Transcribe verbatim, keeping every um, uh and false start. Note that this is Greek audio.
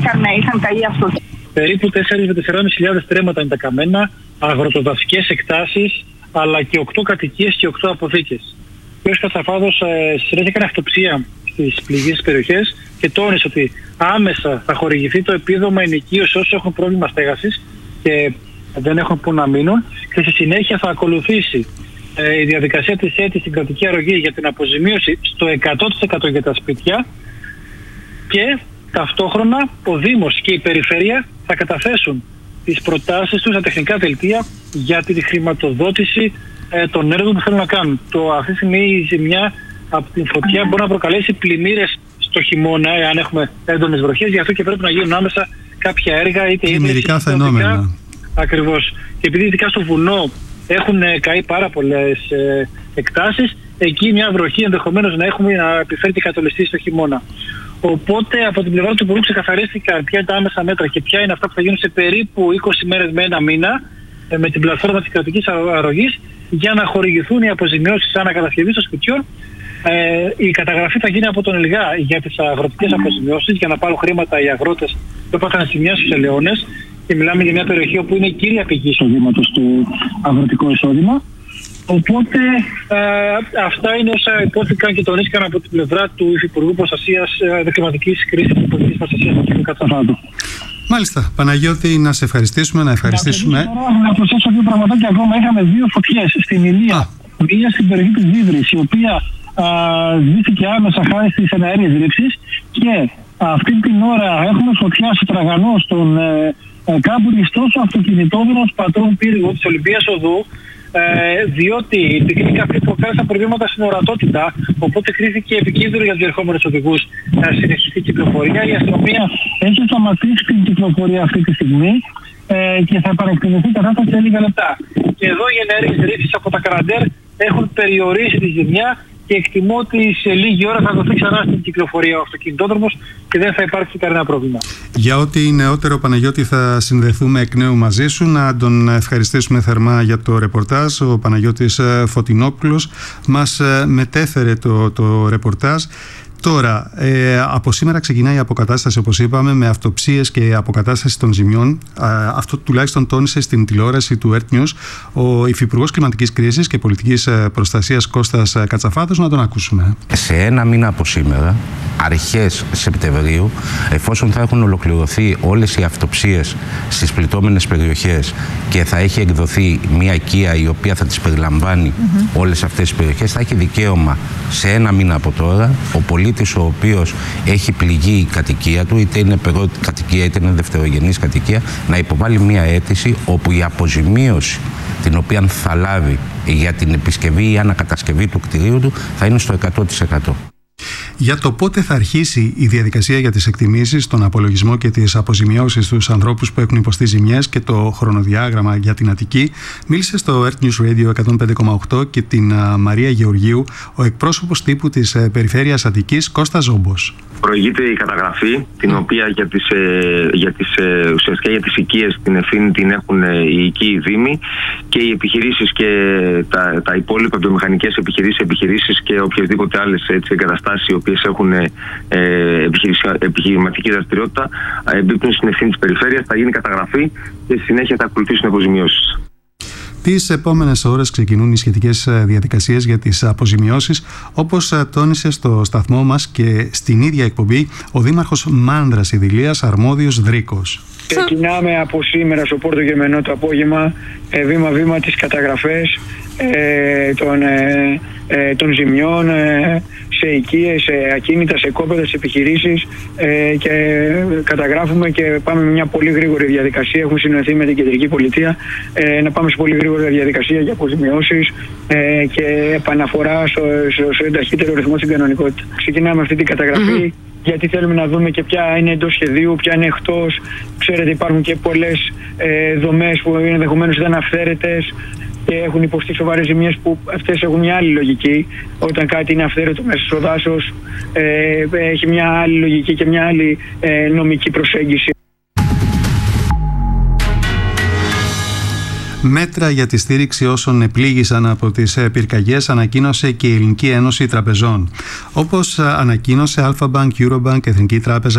είχαν, είχαν καεί αυτοκίνητα. Περίπου τέσσερις με τέσσερις χιλιάδες τρέματα είναι τα καμένα, αγροτοδασικές εκτάσεις, αλλά και οκτώ κατοικίες και οκτώ αποθήκες. Ο κ. Κατσαφάδος ε, συνέχεια έκανε αυτοψία στις πληγείς περιοχές και τόνισε ότι άμεσα θα χορηγηθεί το επίδομα ενοικίωση όσοι έχουν πρόβλημα στέγασης και δεν έχουν που να μείνουν, και στη συνέχεια θα ακολουθήσει ε, η διαδικασία της αίτησης στην κρατική αρρωγή για την αποζημίωση στο εκατό τοις εκατό για τα σπίτια, και ταυτόχρονα ο Δήμος και η Περιφέρεια θα καταθέσουν τις προτάσεις τους στα τεχνικά δελτία για τη χρηματοδότηση ε, των έργων που θέλουν να κάνουν. Το, αυτή τη στιγμή η ζημιά από την φωτιά μπορεί να προκαλέσει πλημμύρες στο χειμώνα, εάν έχουμε έντονες βροχές, γι' αυτό και πρέπει να γίνουν άμεσα κάποια έργα, είτε πλημμυρικά φαινόμενα. Ακριβώς. Και επειδή ειδικά στο βουνό έχουν καεί πάρα πολλές ε, εκτάσεις, εκεί μια βροχή ενδεχομένως να έχουμε να επιφέρει την κατολιστή στο χειμώνα. Οπότε από την πλευρά του Υπουργού ξεκαθαρίστηκαν ποια είναι τα άμεσα μέτρα και ποια είναι αυτά που θα γίνουν σε περίπου είκοσι μέρες με ένα μήνα ε, με την πλατφόρμα της κρατικής αρρωγής, για να χορηγηθούν οι αποζημιώσεις ανακατασκευής των σπιτιών. Ε, η καταγραφή θα γίνει από τον ΕΛΓΑ για τις αγροτικές αποζημιώσεις, για να πάρουν χρήματα οι αγρότες που έπαθαν ζημιά στους ελαιώνες, και μιλάμε για μια περιοχή όπου είναι κύρια πηγή εισοδήματος του αγροτικό εισόδημα. Οπότε ε, αυτά είναι όσα υπόθηκαν και τονίστηκαν από την πλευρά του Υφυπουργού Προστασίας ε, Κλιματικής Κρίσης και Πολιτικής Προστασίας του κ. Κατσαφάδου. Μάλιστα. Παναγιώτη, να σε ευχαριστήσουμε, να ευχαριστήσουμε. Να, να προσθέσω δύο πραγματάκια ακόμα. Είχαμε δύο φωτιές στην Ηλία. Μία στην περιοχή της Δίβρης, η οποία σβήθηκε άμεσα χάρη στις εναέριες ρήψεις, και αυτή την ώρα έχουμε φωτιά στο Τραγανό, στον ε, ε, κάμπου τόσο αυτοκινητόδρομος Πατρών Πύργου της Ολυμπίας Οδού, ε, διότι υπήρχε κάποιοι που προκάλεσαν προβλήματα στην ορατότητα, οπότε κρίθηκε επικίνδυνο για τους ερχόμενους οδηγούς να συνεχιστεί η κυκλοφορία. Η αστυνομία έχει σταματήσει την κυκλοφορία αυτή τη στιγμή ε, και θα επανεκτιμηθεί η κατάσταση σε λίγα λεπτά. Και εδώ οι εναέριες ρήψεις από τα Καραντέρ έχουν περιορίσει τη ζημιά, και εκτιμώ ότι σε λίγη ώρα θα δοθεί ξανά στην κυκλοφορία ο αυτοκινητόδρομος και δεν θα υπάρξει κανένα πρόβλημα. Για ό,τι νεότερο, Παναγιώτη, θα συνδεθούμε εκ νέου μαζί σου. Να τον ευχαριστήσουμε θερμά για το ρεπορτάζ. Ο Παναγιώτης Φωτεινόπουλος μας μετέφερε το, το ρεπορτάζ. Τώρα, ε, από σήμερα ξεκινάει η αποκατάσταση, όπως είπαμε, με αυτοψίες και αποκατάσταση των ζημιών. Ε, αυτό τουλάχιστον τόνισε στην τηλεόραση του Earth News ο Υφυπουργός Κλιματικής Κρίσης και Πολιτικής Προστασίας Κώστας Κατσαφάδος. Να τον ακούσουμε. Σε ένα μήνα από σήμερα, αρχές Σεπτεμβρίου, εφόσον θα έχουν ολοκληρωθεί όλες οι αυτοψίες στις πληττόμενες περιοχές και θα έχει εκδοθεί μια οικία η οποία θα τις περιλαμβάνει mm-hmm. όλες αυτές τις περιοχές, θα έχει δικαίωμα σε ένα μήνα από τώρα ο πολίτης ο οποίος έχει πληγεί η κατοικία του, είτε είναι περίτη κατοικία είτε είναι δευτερογενής κατοικία, να υποβάλει μια αίτηση όπου η αποζημίωση την οποία θα λάβει για την επισκευή ή ανακατασκευή του κτηρίου του θα είναι στο εκατό τοις εκατό. Για το πότε θα αρχίσει η διαδικασία για τις εκτιμήσεις, τον απολογισμό και τις αποζημιώσεις στους ανθρώπους που έχουν υποστεί ζημιές και το χρονοδιάγραμμα για την Αττική, μίλησε στο Earth News Radio εκατόν πέντε κόμμα οκτώ και την uh, Μαρία Γεωργίου ο εκπρόσωπος τύπου της uh, Περιφέρειας Αττικής, Κώστας Ζόμπος. Προηγείται η καταγραφή, την οποία για τις, ε, για τις, ε, ουσιαστικά για τις οικίες την ευθύνη την έχουν ε, οι οικοί δήμοι, και οι επιχειρήσεις και τα, τα υπόλοιπα βιομηχανικές επιχειρήσεις, επιχειρήσεις και οποιασδήποτε άλλες έτσι, εγκαταστάσεις οι οποίες έχουν ε, επιχειρηματική δραστηριότητα εμπίπτουν στην ευθύνη της Περιφέρειας. Θα γίνει καταγραφή και στη συνέχεια θα ακολουθήσουν αποζημιώσεις. Τις επόμενες ώρες ξεκινούν οι σχετικές διαδικασίες για τις αποζημιώσεις, όπως τόνισε στο σταθμό μας και στην ίδια εκπομπή ο Δήμαρχος Μάνδρας Ιδηλίας, Αρμόδιος Δρίκος. Ξεκινάμε από σήμερα στο Πόρτο Γεμενό το απόγευμα, βήμα-βήμα τις καταγραφές ε, των, ε, ε, των ζημιών ε, σε οικίες, σε ακίνητα, σε κόπεδα, σε επιχειρήσεις ε, και καταγράφουμε και πάμε με μια πολύ γρήγορη διαδικασία. Έχουμε συνοηθεί με την κεντρική πολιτεία ε, να πάμε σε πολύ γρήγορη διαδικασία για αποζημιώσεις ε, και επαναφορά στο, στο, στο ταχύτερο ρυθμό στην κανονικότητα. Ξεκινάμε αυτή την καταγραφή. Mm-hmm. Γιατί θέλουμε να δούμε και ποια είναι εντός σχεδίου, ποια είναι εκτός. Ξέρετε, υπάρχουν και πολλές ε, δομές που ενδεχομένως ήταν αυθαίρετες και έχουν υποστεί σοβαρές ζημιές, που αυτές έχουν μια άλλη λογική. Όταν κάτι είναι αυθαίρετο μέσα στο δάσος, ε, έχει μια άλλη λογική και μια άλλη ε, νομική προσέγγιση. Μέτρα για τη στήριξη όσων επλήγησαν από τις πυρκαγιές ανακοίνωσε και η Ελληνική Ένωση Τραπεζών. Όπως ανακοίνωσε Alpha Bank, Eurobank, Εθνική Τράπεζα